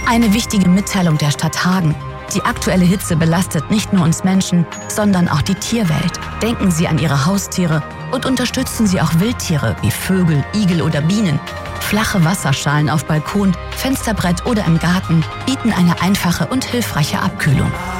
Eine wichtige Mitteilung der Stadt Hagen. Die aktuelle Hitze belastet nicht nur uns Menschen, sondern auch die Tierwelt. Denken Sie an Ihre Haustiere und unterstützen Sie auch Wildtiere wie Vögel, Igel oder Bienen. Flache Wasserschalen auf Balkon, Fensterbrett oder im Garten bieten eine einfache und hilfreiche Abkühlung.